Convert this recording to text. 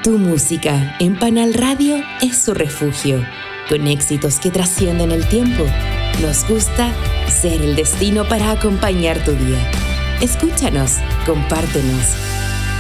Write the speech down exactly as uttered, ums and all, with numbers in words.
Tu música en Panal Radio es su refugio, con éxitos que trascienden el tiempo. Nos gusta ser el destino para acompañar tu día. Escúchanos, compártenos.